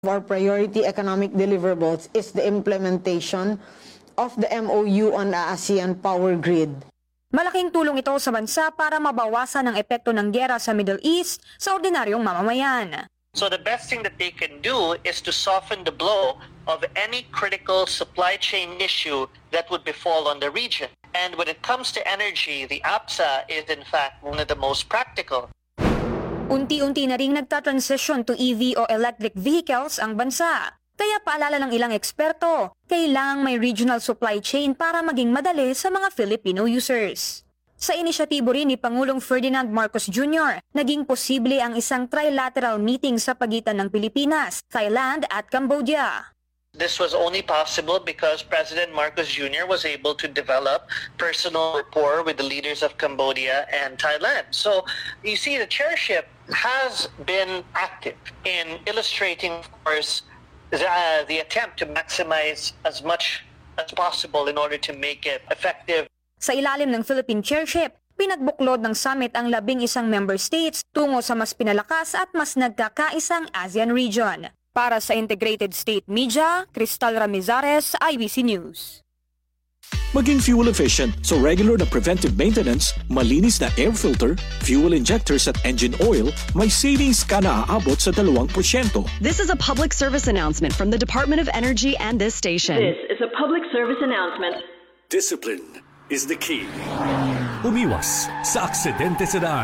Our priority economic deliverables is the implementation of the MOU on ASEAN Power Grid. Malaking tulong ito sa bansa para mabawasan ang epekto ng giyera sa Middle East sa ordinaryong mamamayan. So the best thing that they can do is to soften the blow of any critical supply chain issue that would befall on the region. And when it comes to energy, the APSA is in fact one of the most practical. Unti-unti na ring nagtatransition to EV o electric vehicles ang bansa. Kaya paalala ng ilang eksperto, kailangang may regional supply chain para maging madali sa mga Filipino users. Sa inisyatibo rin ni Pangulong Ferdinand Marcos Jr., naging posible ang isang trilateral meeting sa pagitan ng Pilipinas, Thailand at Cambodia. This was only possible because President Marcos Jr. was able to develop personal rapport with the leaders of Cambodia and Thailand. So you see, the chairship has been active in illustrating, of course, the attempt to maximize as much as possible in order to make it effective. Sa ilalim ng Philippine chairship, pinagbuklod ng summit ang 11 member states tungo sa mas pinalakas at mas nagkakaisang ASEAN region. Para sa Integrated State Media, Cristal Ramizares, IBC News. Maging fuel efficient so regular na preventive maintenance, malinis na air filter, fuel injectors at engine oil, may savings ka na aabot sa 2%. This is a public service announcement from the Department of Energy and this station. This is a public service announcement. Discipline is the key. Umiwas sa aksidente sa daan.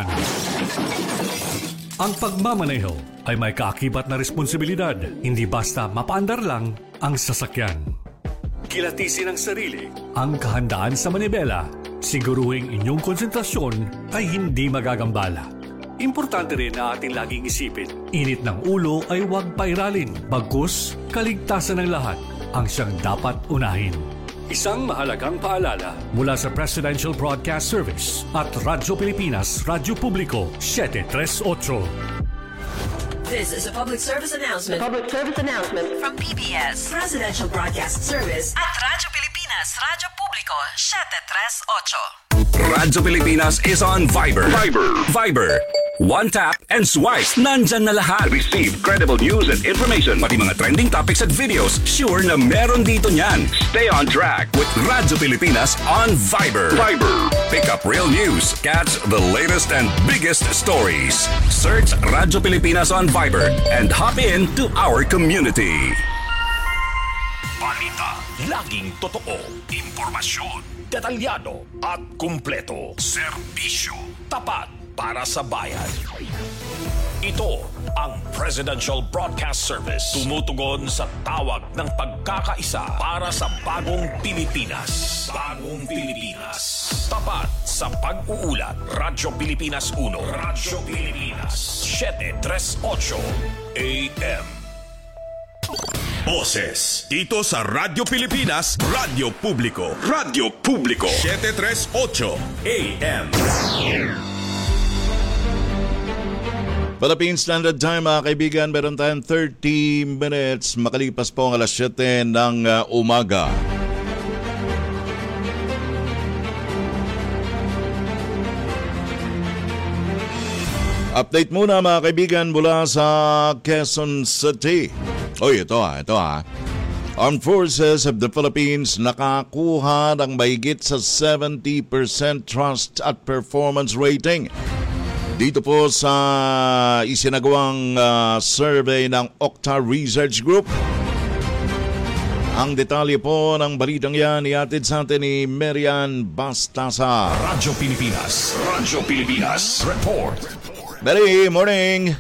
Ang pagmamaneho ay may kaakibat na responsibilidad, hindi basta mapaandar lang ang sasakyan. Kilatisin ang sarili, ang kahandaan sa manibela, siguruhing inyong konsentrasyon ay hindi magagambala. Importante rin na ating laging isipin, init ng ulo ay huwag pairalin, bagkus kaligtasan ng lahat ang siyang dapat unahin. Isang mahalagang paalala mula sa Presidential Broadcast Service at Radyo Pilipinas, Radyo Publiko, 738. This is a public service announcement. Public service announcement From PBS, Presidential Broadcast Service at Radyo Pilipinas, Radyo Publiko, 738. Radyo Pilipinas is on Viber. Viber. One tap and swipe. Nandyan na lahat. Receive credible news and information. Pati mga trending topics at videos. Sure na meron dito niyan. Stay on track with Radyo Pilipinas on Viber. Pick up real news. Catch the latest and biggest stories. Search Radyo Pilipinas on Viber and hop in to our community. Balita, laging totoo. Impormasyon, detalyado at kumpleto. Serbisyo, tapat para sa bayan. Ito ang Presidential Broadcast Service. Tumutugon sa tawag ng pagkakaisa para sa bagong Pilipinas. Bagong Pilipinas. Tapat sa pag-uulat. Radyo Pilipinas 1. Radyo Pilipinas 738 AM. Boses dito sa Radyo Pilipinas, Radyo Publiko. Radyo Publiko 738 AM. Philippine Standard Time, mga kaibigan, meron tayong 30 minutes makalipas po ang alas 7 ng umaga. Update muna, mga kaibigan, mula sa Quezon City. Ito ha. Armed Forces of the Philippines nakakuha ng mahigit sa 70% trust at performance rating. Dito po sa isinagawang survey ng Okta Research Group. Ang detalye po ng balitang yan iatid sa atin ni Marian Bastasa. Radyo Pilipinas Report. Mary, morning.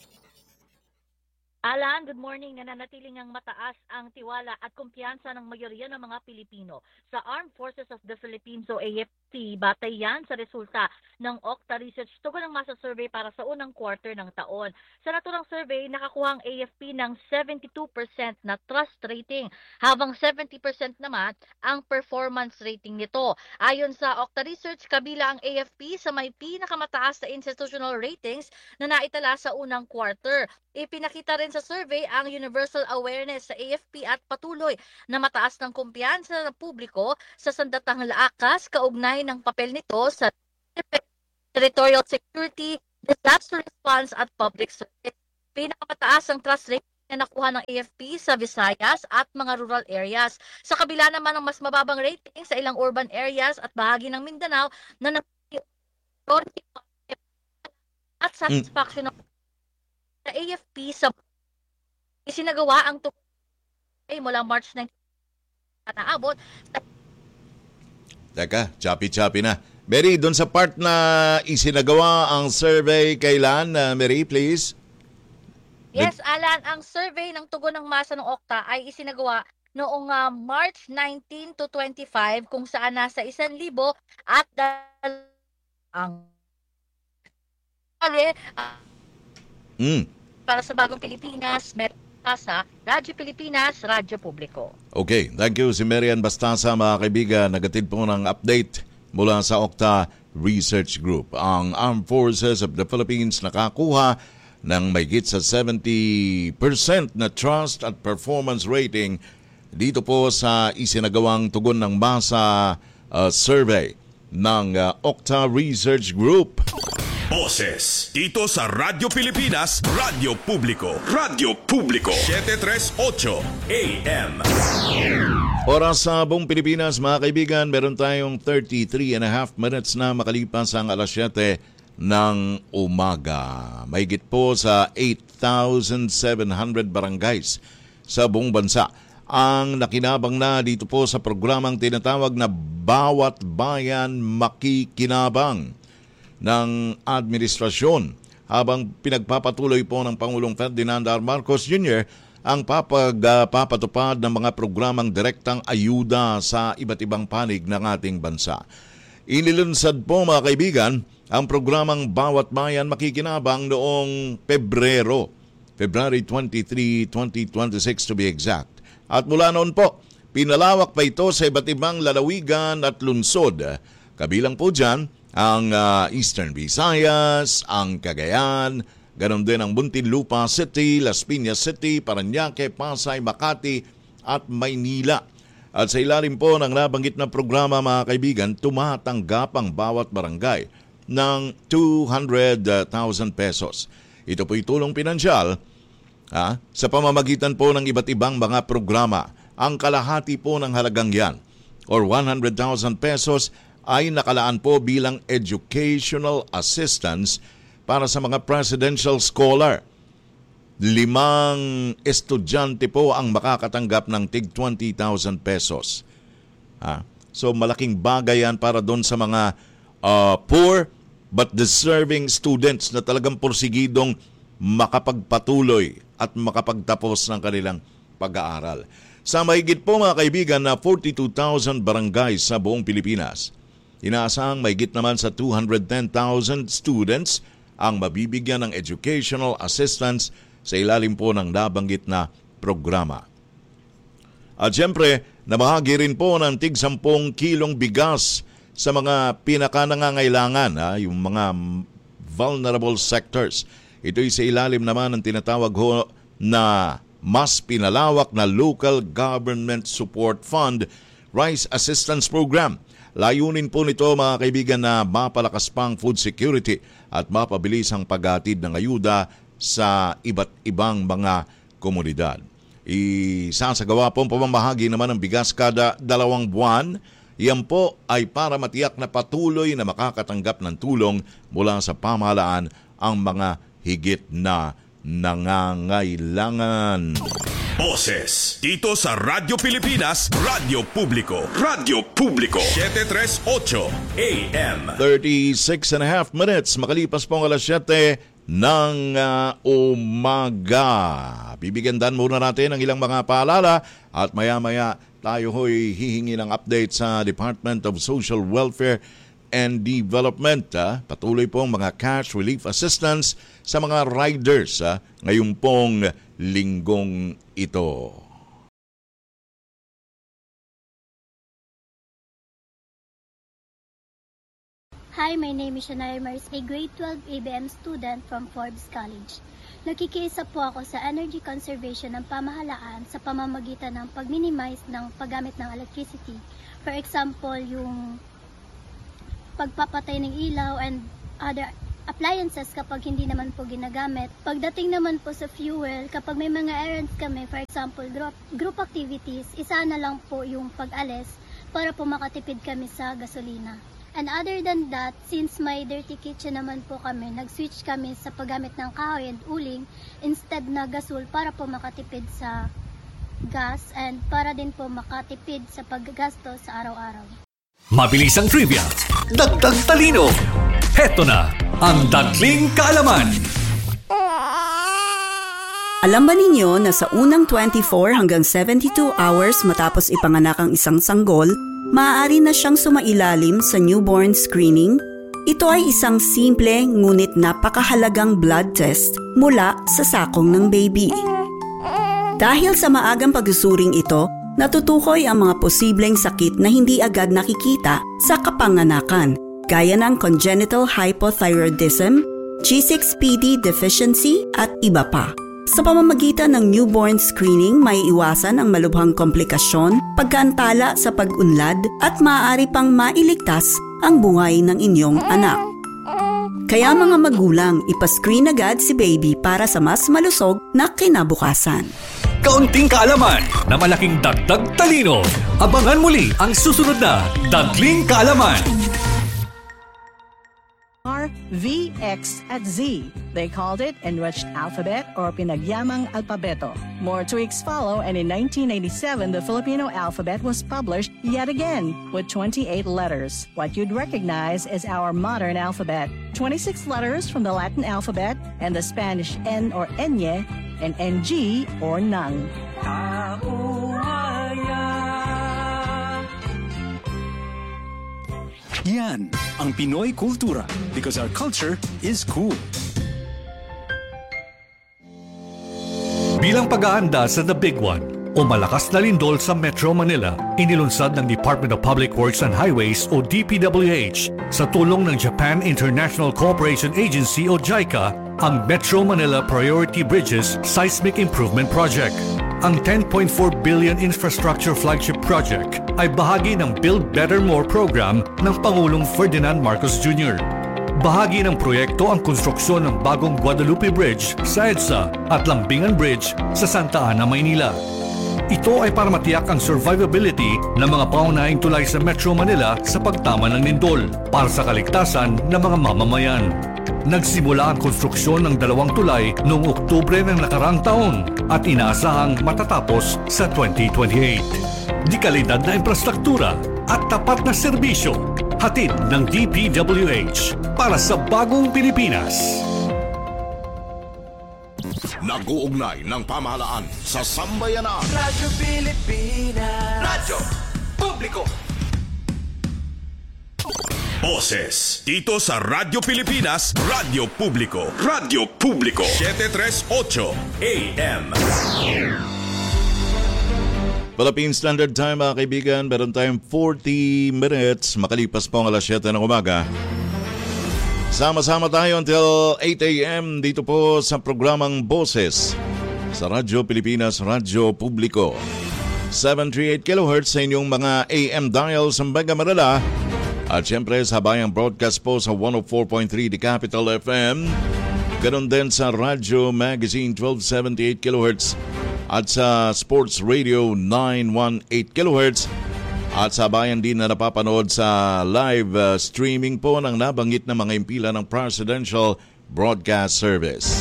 Alan, good morning. Nananatiling ang mataas ang tiwala at kumpiyansa ng mayoriya ng mga Pilipino sa Armed Forces of the Philippines o AFP. Batay yan sa resulta ng Okta Research tugon ng masa survey para sa unang quarter ng taon. Sa naturang survey, nakakuha ang AFP ng 72% na trust rating, habang 70% naman ang performance rating nito. Ayon sa Okta Research, kabila ang AFP sa may pinakamataas na institutional ratings na naitala sa unang quarter. Ipinakita rin sa survey ang universal awareness sa AFP at patuloy na mataas ng kumpiyansa ng publiko sa sandatang laakas kaugnay ng papel nito sa territorial security, disaster response at public service. Pinakamataas ang trust rate na nakuha ng AFP sa Visayas at mga rural areas. Sa kabila naman ng mas mababang rating sa ilang urban areas at bahagi ng Mindanao na at satisfaction ng AFP sa isinagawa ang mula March 19 naabot. Teka, choppy-choppy na. Mary, doon sa part na isinagawa ang survey, kailan? Mary, please. Yes, Alan, ang survey ng tugon ng masa ng Okta ay isinagawa noong March 19 to 25 kung saan nasa 1,000 at ang para sa Bagong Pilipinas, sa Radyo Pilipinas, Radyo Publiko. Okay, thank you si Marian Bastasa, mga kaibigan. Nagatid po ng update mula sa Okta Research Group. Ang Armed Forces of the Philippines nakakuha ng mahigit sa 70% na trust at performance rating dito po sa isinagawang tugon ng masa survey ng Okta Research Group. Boses dito sa Radyo Pilipinas, Radyo Publiko. Radyo Publiko 738 AM. Oras sa buong Pilipinas, mga kaibigan, meron tayong 33.5 minutes na makalipas ang alas 7 ng umaga. Mahigit po sa 8,700 barangays sa buong bansa ang nakinabang na dito po sa programang tinatawag na Bawat Bayan Makikinabang ng administrasyon, habang pinagpapatuloy po ng Pangulong Ferdinand R. Marcos Jr. ang papatupad ng mga programang direktang ayuda sa iba't ibang panig ng ating bansa. Inilunsad po, mga kaibigan, ang programang Bawat Bayan Makikinabang noong February 23, 2026 to be exact. At mula noon po, pinalawak pa ito sa iba't ibang lalawigan at lungsod. Kabilang po dyan ang Eastern Visayas, ang Cagayan, ganon din ang Muntinlupa City, Las Piñas City, Parañaque, Pasay, Makati at Maynila. At sa ilalim po ng nabanggit na programa, mga kaibigan, tumatanggap ang bawat barangay ng 200,000 pesos. Ito po'y tulong pinansyal sa pamamagitan po ng iba't ibang mga programa. Ang kalahati po ng halagang yan, or 100,000 pesos, ay nakalaan po bilang educational assistance para sa mga presidential scholar. 5 estudyante po ang makakatanggap ng tig 20,000 pesos. So malaking bagay yan para doon sa mga poor but deserving students na talagang porsigidong makapagpatuloy at makapagtapos ng kanilang pag-aaral. Sa mahigit po, mga kaibigan, na 42,000 barangays sa buong Pilipinas, inaasahang mahigit naman sa 210,000 students ang mabibigyan ng educational assistance sa ilalim po ng nabanggit na programa. At siyempre, namahagi rin po ng tig 10 kilong bigas sa mga pinakanangangailangan, yung mga vulnerable sectors. Ito'y sa ilalim naman ng tinatawag ho na mas pinalawak na Local Government Support Fund Rice Assistance Program. Layunin po nito, mga kaibigan, na mapalakas pang food security at mapabilis ang paghatid ng ayuda sa iba't ibang mga komunidad. Isasagawa po ang pamamahagi naman ng bigas kada 2 buwan. Yan po ay para matiyak na patuloy na makakatanggap ng tulong mula sa pamahalaan ang mga higit na nangangailangan. Boses dito sa Radyo Pilipinas, Radyo Publiko. Radyo Publiko 738 AM. 36.5 minutes makalipas po ang alas 7 ng umaga. Bibigyan muna natin ang ilang mga paalala at maya-maya tayo ho'y hihingi ng update sa Department of Social Welfare and Development. Patuloy pong mga cash relief assistance sa mga riders ngayong pong linggong ito. Hi, my name is Shania Maris, a grade 12 ABM student from Forbes College. Nakikiisa po ako sa energy conservation ng pamahalaan sa pamamagitan ng pag-minimize ng paggamit ng electricity. For example, yung pagpapatay ng ilaw and other appliances kapag hindi naman po ginagamit. Pagdating naman po sa fuel, kapag may mga errands kami, for example, group activities, isa na lang po yung pag-alis para po makatipid kami sa gasolina. And other than that, since may dirty kitchen naman po kami, nag-switch kami sa paggamit ng kahoy and uling instead na gasol para po makatipid sa gas and para din po makatipid sa paggasto sa araw-araw. Mabilis ang trivia, dagdag talino. Heto na ang Dadling Kaalaman. Alam ba ninyo na sa unang 24 hanggang 72 hours matapos ipanganak ang isang sanggol, maaari na siyang sumailalim sa newborn screening? Ito ay isang simple ngunit napakahalagang blood test mula sa sakong ng baby. Dahil sa maagang pagsusuring ito, natutukoy ang mga posibleng sakit na hindi agad nakikita sa kapanganakan, gaya ng congenital hypothyroidism, G6PD deficiency at iba pa. Sa pamamagitan ng newborn screening, may iwasan ang malubhang komplikasyon, pagkaantala sa pag-unlad at maaari pang mailigtas ang buhay ng inyong anak. Kaya mga magulang, ipascreen agad si baby para sa mas malusog na kinabukasan. Kaunting kaalaman na malaking dagdag talino. Abangan muli ang susunod na Dadling Kaalaman. R, V, X, at Z. They called it enriched alphabet or pinagyamang alpabeto. More tweaks follow, and in 1987, the Filipino alphabet was published yet again with 28 letters. What you'd recognize is our modern alphabet. 26 letters from the Latin alphabet and the Spanish N or Ñe and NG or nang. Yan ang Pinoy kultura because our culture is cool. Bilang pag-aanda sa The Big One o malakas na lindol sa Metro Manila, inilunsad ng Department of Public Works and Highways o DPWH sa tulong ng Japan International Cooperation Agency o JICA ang Metro Manila Priority Bridges Seismic Improvement Project. Ang 10.4 billion infrastructure flagship project ay bahagi ng Build Better More program ng Pangulong Ferdinand Marcos Jr. Bahagi ng proyekto ang konstruksyon ng bagong Guadalupe Bridge sa EDSA at Lambingan Bridge sa Santa Ana, Maynila. Ito ay para matiyak ang survivability ng mga pangunahing tulay sa Metro Manila sa pagtama ng lindol para sa kaligtasan ng mga mamamayan. Nagsimula ang konstruksyon ng 2 tulay noong Oktubre ng nakarang taon at inaasahang matatapos sa 2028. Di kalidad na infrastruktura at tapat na serbisyo, hatid ng DPWH para sa bagong Pilipinas. Nag-uugnay ng pamahalaan sa sambayanan. Radyo Pilipinas. Radyo Publiko. Boses dito sa Radyo Pilipinas, Radyo Publiko. Radyo Publiko 738 AM. Philippine Standard Time mga kaibigan, meron tayong 40 minutes makalipas po ang alas 7 ng umaga. Sama-sama tayo until 8 AM dito po sa programang Boses sa Radyo Pilipinas, Radyo Publiko. 738 kHz sa inyong mga AM dial sa Mega Manila. At syempre sa bayang broadcast po sa 104.3 The Capital FM. Ganon din sa Radyo Magazine 1278 kHz at sa Sports Radio 918 kHz. At sa bayan din na napapanood sa live streaming po ng nabanggit na mga impila ng Presidential Broadcast Service.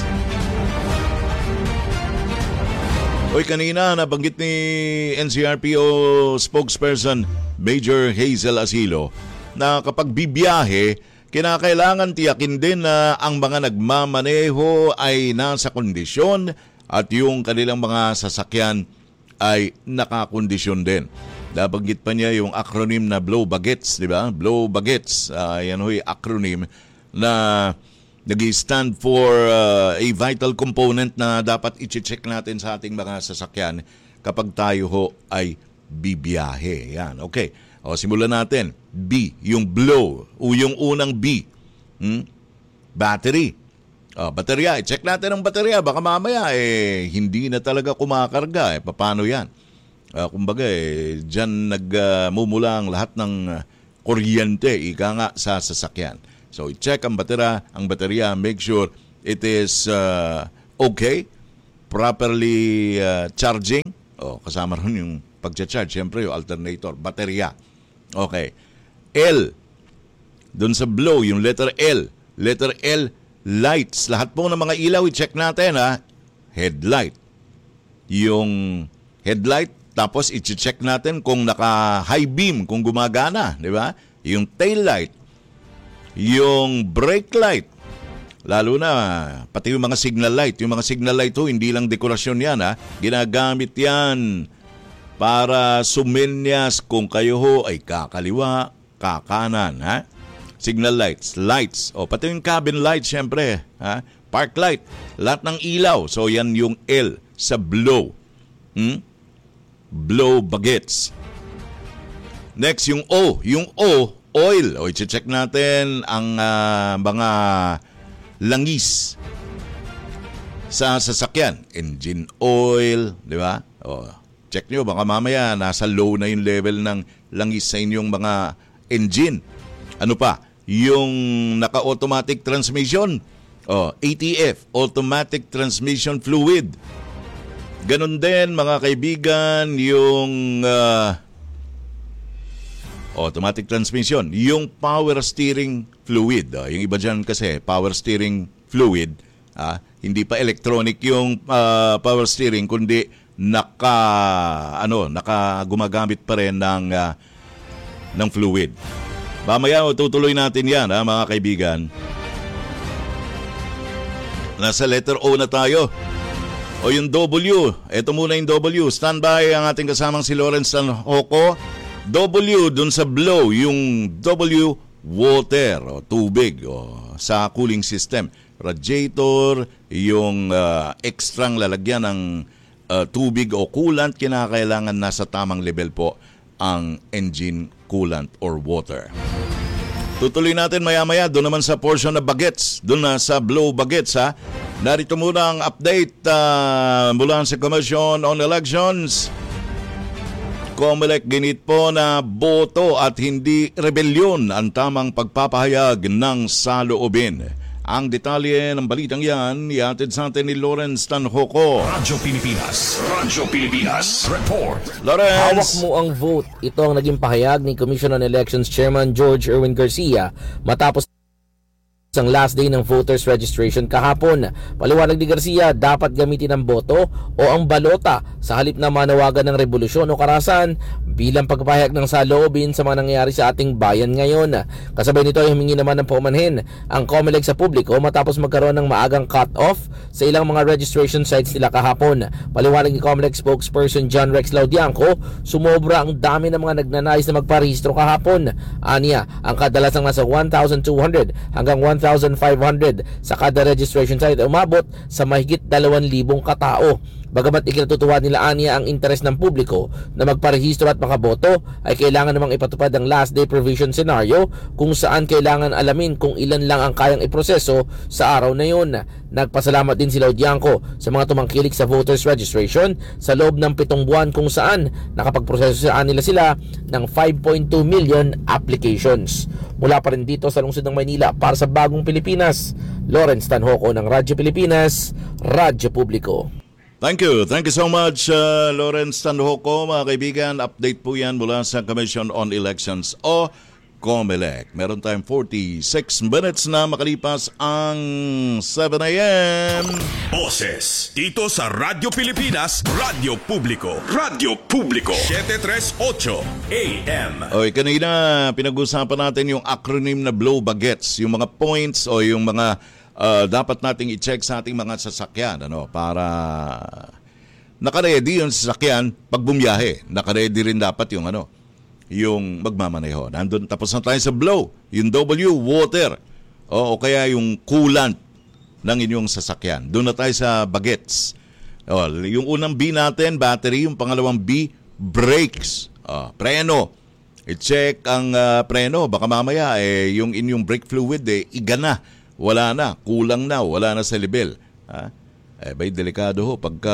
Hoy, kanina nabanggit ni NCRPO spokesperson Major Hazel Asilo na kapag bibiyahe, kinakailangan tiyakin din na ang mga nagmamaneho ay nasa kondisyon at yung kanilang mga sasakyan ay nakakondisyon din. Nabanggit pa niya yung acronym na Blow Bagets, di ba? Blow Bagets, yan ho'y acronym na nag-stand for a vital component na dapat i-check natin sa ating mga sasakyan kapag tayo ho ay bibiyahe. Yan, okay. O, simulan natin. B, yung blow o yung unang B. Battery. O, baterya. I-check natin ang baterya. Baka mamaya hindi na talaga kumakarga. Paano yan? Kumbaga dyan nagmumula ang lahat ng kuryente ika nga sa sasakyan. So i-check ang baterya, make sure it is okay, properly charging. Kasama rin yung pag-charge, siyempre yung alternator, baterya. Okay. L, dun sa blow, yung letter L, lights. Lahat po ng mga ilaw, i-check natin headlight. Yung headlight, tapos i-check natin kung naka-high beam, kung gumagana, di ba? Yung tail light, yung brake light, lalo na pati yung mga signal light. Yung mga signal light hindi lang dekorasyon yan ginagamit yan para sumenyas kung kayo ay kakaliwa, kakanan Signal lights, pati yung cabin light syempre park light, lahat ng ilaw. So yan yung L sa blow. Blow bagets. Next yung O, oil. I-check natin ang mga langis sa sasakyan, engine oil, di ba? Check nyo, baka mamaya nasa low na yung level ng langis sa inyong mga engine. Ano pa? Yung naka-automatic transmission, ATF, automatic transmission fluid. Ganon din mga kaibigan, yung automatic transmission, yung power steering fluid. Yung iba dyan kasi, power steering fluid, hindi pa electronic yung power steering, kundi gumagamit pa rin ng fluid. Mamaya tutuloy natin yan, mga kaibigan. Nasa letter O na tayo. O yung W, ito muna yung W. Standby ang ating kasamang si Lawrence Tanhoco. W dun sa blow, yung W water o tubig sa cooling system. Radiator, yung extrang lalagyan ng tubig o coolant, kinakailangan nasa tamang level po ang engine coolant or water. Tutuloy natin maya-maya doon naman sa portion na bagets, doon na sa blow bagets Narito muna ang update mula sa Commission on Elections. COMELEC ginit po na boto at hindi rebelyon ang tamang pagpapahayag ng saloobin. Ang detalye ng balitang yan, ihatid sa atin ni Lawrence Tanhoco. Radyo Pilipinas, report. Lawrence! Hawak mo ang vote. Ito ang naging pahayag ni Commission on Elections Chairman George Erwin Garcia matapos ang last day ng voters registration kahapon. Paliwanag ni Garcia, dapat gamitin ang boto o ang balota sa halip na manawagan ng revolusyon o karahasan bilang pagpapahayag ng saloobin sa mga nangyayari sa ating bayan ngayon. Kasabay nito ay humingi naman ng paumanhin ang COMELEC sa publiko matapos magkaroon ng maagang cut-off sa ilang mga registration sites nila kahapon. Paliwanag ni COMELEC spokesperson John Rex Laudianco, sumobra ang dami ng mga nagnanais na magparehistro kahapon. Aniya, ang kadalasang nasa 1,200 hanggang 1,500 sa kada registration site umabot sa mahigit 2,000 katao. Bagamat ikinatutuwa nila aniya ang interes ng publiko na magparehistro at makaboto, ay kailangan namang ipatupad ang last day provision scenario kung saan kailangan alamin kung ilan lang ang kayang iproseso sa araw na yun. Nagpasalamat din si Laudianco sa mga tumangkilik sa voters registration sa loob ng 7 buwan kung saan nakapagproseso nila sila ng 5.2 million applications. Mula pa rin dito sa lungsod ng Maynila para sa Bagong Pilipinas, Lawrence Tanhoco ng Radyo Pilipinas, Radyo Publiko. Thank you so much, Lawrence Tanhoco. Mga kaibigan, update po yan mula sa Commission on Elections o COMELEC. Meron tayong 46 minutes na makalipas ang 7 a.m. Boses dito sa Radyo Pilipinas, Radyo Publiko. Radyo Publiko 738 AM. Okay, kanina pinag-usapan natin yung acronym na blow bagets, yung mga points o yung mga dapat nating i-check sa ating mga sasakyan para naka-ready yung sasakyan pag bumiyahe. Naka-ready rin dapat yung yung magmamaneho. Nandun, tapos na tayo sa blow, yung W, water, o kaya yung coolant ng inyong sasakyan. Doon na tayo sa bagets. Yung unang B natin, battery. Yung pangalawang B, brakes. Preno. I-check ang preno. Baka mamaya yung inyong brake fluid igana. Wala na, kulang na, wala na sa level. Bay delikado pagka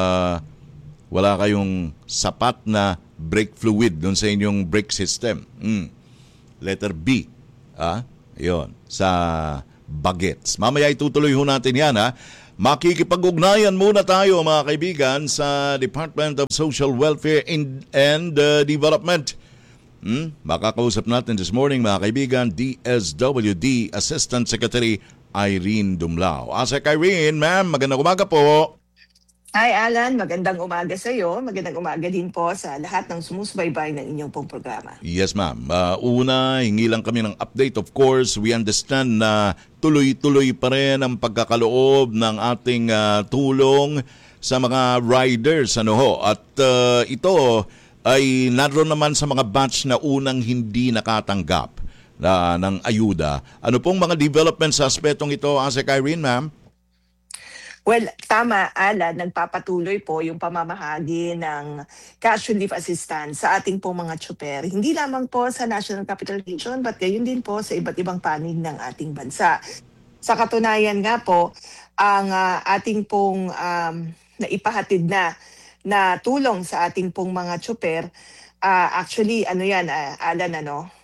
wala kayong sapat na brake fluid doon sa inyong brake system. Letter B. Yun, sa bagets. Mamaya itutuloy ho natin yan, ha. Makikipag-ugnayan muna tayo, mga kaibigan, sa Department of Social Welfare and Development. Makakausap natin this morning, mga kaibigan, DSWD Assistant Secretary Irene Dumlao. Asek Irene, ma'am, magandang umaga po. Hi Alan, magandang umaga sa iyo. Magandang umaga din po sa lahat ng sumusubaybay ng inyong pong programa. Yes ma'am. Una, hingi lang kami ng update. Of course, we understand na tuloy-tuloy pa rin ang pagkakaloob ng ating tulong sa mga riders. At ito ay naroon naman sa mga batch na unang hindi nakatanggap ng ayuda. Ano pong mga developments sa aspetong ito, Asek Irene, ma'am? Well, tama, Alan, nagpapatuloy po yung pamamahagi ng cash relief assistance sa ating pong mga tsuper. Hindi lamang po sa National Capital Region, but gayon din po sa iba't ibang panig ng ating bansa. Sa katunayan nga po, ang ating pong naipahatid na tulong sa ating pong mga tsuper, actually, Alan,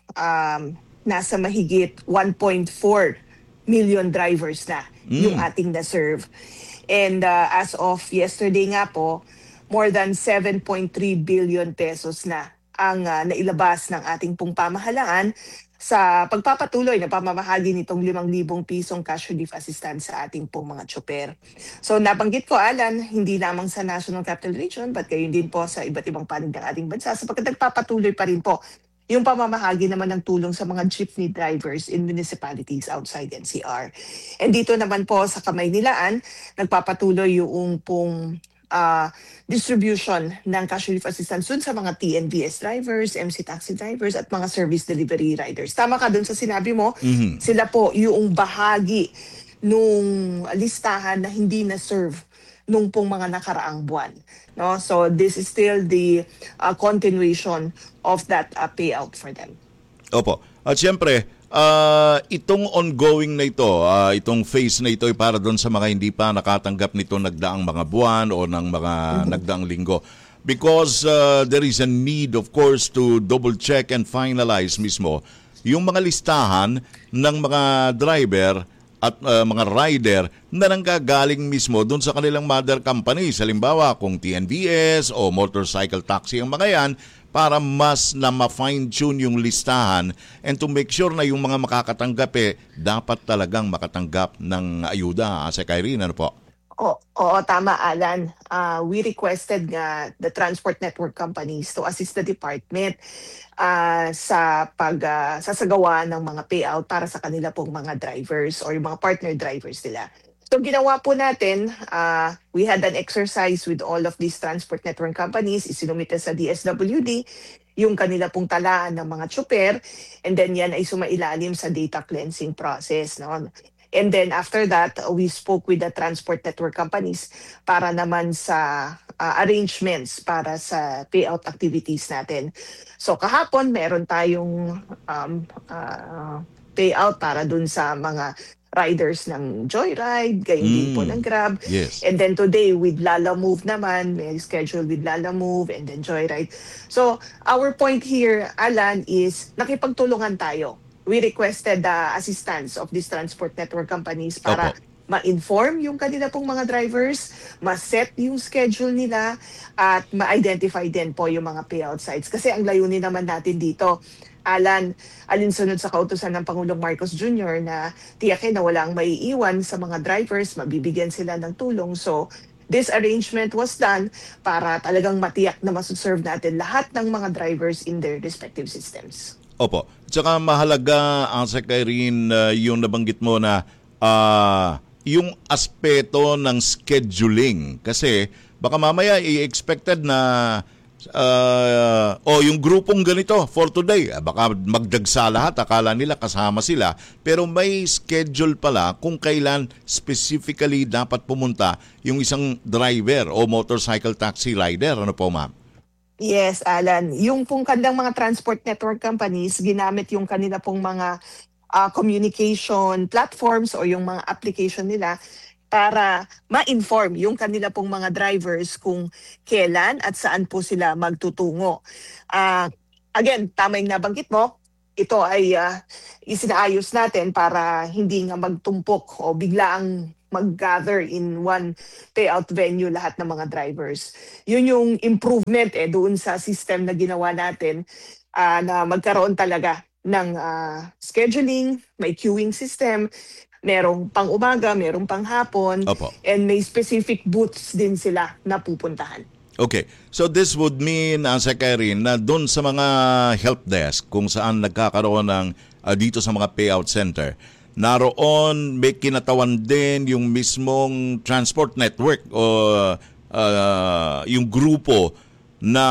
nasa mahigit 1.4 million drivers na yung ating na-serve. And as of yesterday nga po, more than 7.3 billion pesos na ang nailabas ng ating pong pamahalaan sa pagpapatuloy na pamamahagi nitong 5,000 pisong cash relief assistance sa ating pong mga tsuper. So nabanggit ko, Alan, hindi lamang sa National Capital Region, but gayon din po sa iba't ibang panig ng ating bansa sapagkat nagpapatuloy pa rin po yung pamamahagi naman ng tulong sa mga jeepney drivers in municipalities outside NCR. And dito naman po sa Kamaynilaan, nagpapatuloy yung pong distribution ng cash relief assistance dun sa mga TNVS drivers, MC taxi drivers, at mga service delivery riders. Tama ka dun sa sinabi mo, sila po yung bahagi nung listahan na hindi na-serve nung pong mga nakaraang buwan. No? So this is still the continuation of that payout for them. Opo. At siyempre, itong ongoing na ito, itong phase na ito ay para doon sa mga hindi pa nakatanggap nito nagdaang mga buwan o ng mga nagdaang linggo. Because there is a need, of course, to double-check and finalize mismo yung mga listahan ng mga driver at mga rider na nanggagaling mismo doon sa kanilang mother company. Halimbawa, kung TNVS o motorcycle taxi ang mga yan, para mas na ma-fine-tune yung listahan and to make sure na yung mga makakatanggap dapat talagang makatanggap ng ayuda. Asek Irene, ano po? Oo, tama, Alan. We requested nga the transport network companies to assist the department sa sasagawa ng mga payout para sa kanila pong mga drivers or yung mga partner drivers nila. So ginawa po natin, we had an exercise with all of these transport network companies, isinumite sa DSWD yung kanila pong talaan ng mga tsuper, and then yan ay sumailalim sa data cleansing process. No? And then after that, we spoke with the transport network companies para naman sa arrangements para sa payout activities natin. So kahapon, meron tayong payout para dun sa mga riders ng Joyride, gayon din po ng Grab. Yes. And then today with Lala Move naman, may schedule with Lala Move and then Joyride. So our point here, Alan, is nakipagtulungan tayo. We requested the assistance of these transport network companies para ma-inform yung kanila pong mga drivers, ma-set yung schedule nila, at ma-identify din po yung mga payout sites. Kasi ang layunin naman natin dito, Alan, alinsunod sa kautusan ng Pangulong Marcos Jr. na tiyakin na walang maiiwan sa mga drivers, mabibigyan sila ng tulong. So this arrangement was done para talagang matiyak na masuserve natin lahat ng mga drivers in their respective systems. Opo. Tsaka mahalaga, Asek Irene, yung nabanggit mo na yung aspeto ng scheduling. Kasi baka mamaya i-expected na yung grupong ganito for today, baka magdagsa lahat, akala nila kasama sila. Pero may schedule pala kung kailan specifically dapat pumunta yung isang driver o motorcycle taxi rider. Ano po, ma'am? Yes, Alan. Yung pong kanilang mga transport network companies, ginamit yung kanila pong mga communication platforms o yung mga application nila para ma-inform yung kanila pong mga drivers kung kailan at saan po sila magtutungo. Again, tama yung nabanggit mo, ito ay isinaayos natin para hindi nga magtumpok o biglaang mag-gather in one payout venue lahat ng mga drivers. Yun yung improvement doon sa system na ginawa natin na magkaroon talaga ng scheduling, may queuing system, merong pang umaga, merong pang hapon, and may specific booths din sila na pupuntahan. Okay. So this would mean, Secretary, na doon sa mga help desk kung saan nagkakaroon ng dito sa mga payout center, naroon may kinatawan din yung mismong transport network o yung grupo na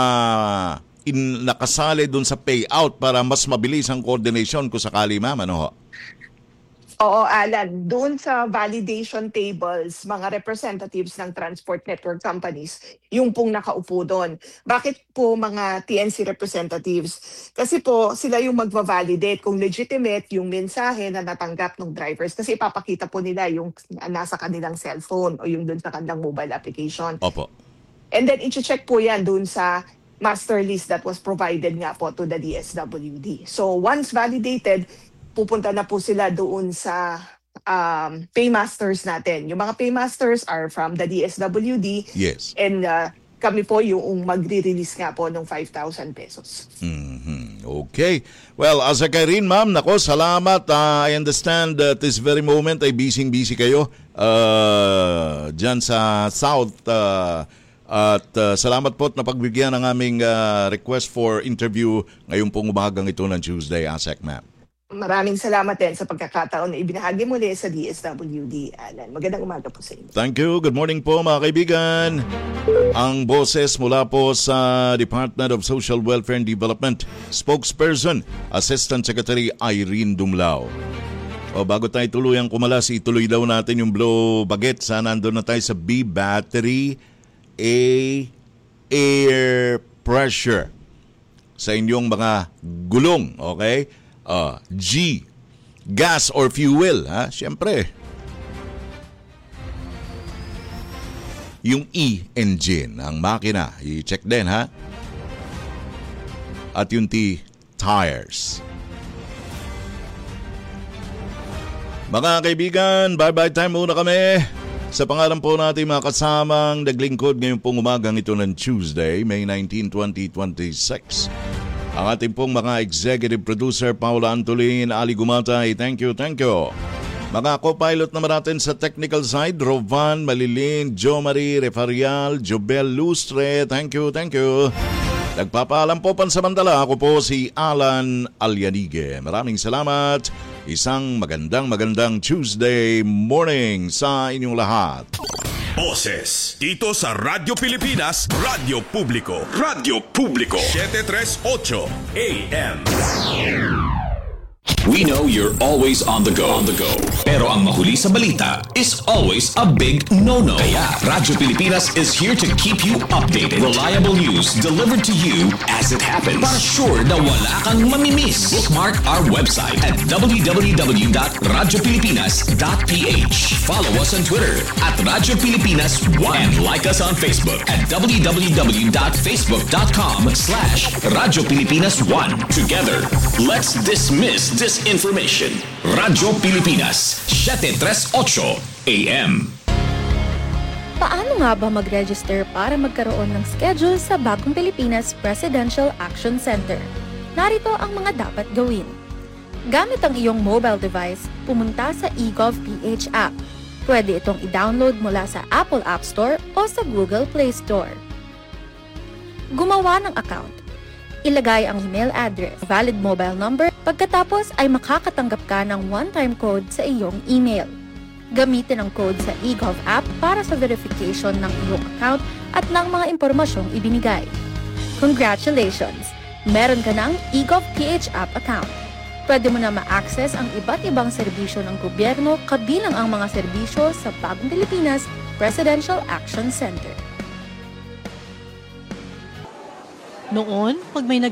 nakasali doon sa payout para mas mabilis ang coordination kung sakali, ma'am, ano ho? Oo, Alan. Doon sa validation tables, mga representatives ng transport network companies, yung pong nakaupo doon. Bakit po mga TNC representatives? Kasi po sila yung magva-validate kung legitimate yung mensahe na natanggap ng drivers. Kasi ipapakita po nila yung nasa kanilang cellphone o yung doon sa kanilang mobile application. Opo. And then i-check po yan doon sa master list that was provided nga po to the DSWD. So once validated, pupunta na po sila doon sa paymasters natin. Yung mga paymasters are from the DSWD. Yes. And kami po yung magre-release nga po ng 5,000 pesos. Okay. Well, Secretary, ma'am, nako, salamat. I understand that this very moment ay busy kayo dyan sa South. At salamat po at napagbigyan ng aming request for interview ngayong pong umagang ito ng Tuesday, ASEC, ma'am. Maraming salamat din sa pagkakataon na ibinahagi muli sa DSWD, Alan. Magandang umaga po sa inyo. Thank you. Good morning po, mga kaibigan. Ang boses mula po sa Department of Social Welfare and Development, spokesperson, Assistant Secretary Irene Dumlao. Bago tayo tuluyang kumalas, ituloy daw natin yung blow baget. Sana nandun na tayo sa B battery, A air pressure sa inyong mga gulong, okay? G, gas or fuel, ha? Siyempre. Yung E, engine, ang makina, i-check din, ha? At yung T, tires. Mga kaibigan, bye-bye time muna kami. Sa pangalan po natin mga kasamang naglingkod ngayong pong umagang ito ng Tuesday, May 19, 2026. Ang ating pong mga executive producer, Paula Antolin, Ali Gumatay, thank you. Mga co-pilot naman natin sa technical side, Rovan Malilin, Jo Marie Refarial, Jobel Lustre, thank you. Nagpapaalam po pansamantala, ako po si Alan Alianige. Maraming salamat. Isang magandang Tuesday morning sa inyong lahat. Boses dito sa Radyo Pilipinas, Radyo Publiko. 738 AM. We know you're always on the go. Pero ang mahuli sa balita is always a big no-no. Kaya Radyo Pilipinas is here to keep you updated. Reliable news delivered to you as it happens. Para sure na wala kang mamimiss. Bookmark our website at www.radiopilipinas.ph. Follow us on Twitter at Radyo Pilipinas 1 and like us on Facebook at www.facebook.com/Radyo Pilipinas 1. Together, let's dismiss disinformation. Radyo Pilipinas, 738 AM. Paano nga ba mag-register para magkaroon ng schedule sa Bagong Pilipinas Presidential Action Center? Narito ang mga dapat gawin. Gamit ang iyong mobile device, pumunta sa eGov.ph app. Pwede itong i-download mula sa Apple App Store o sa Google Play Store. Gumawa ng account. Ilagay ang email address, valid mobile number, pagkatapos ay makakatanggap ka ng one-time code sa iyong email. Gamitin ang code sa eGov app para sa verification ng iyong account at ng mga impormasyong ibinigay. Congratulations! Meron ka ng eGov.ph app account. Pwede mo na ma-access ang iba't ibang serbisyo ng gobyerno kabilang ang mga serbisyo sa Bagong Pilipinas Presidential Action Center. Noon, pag may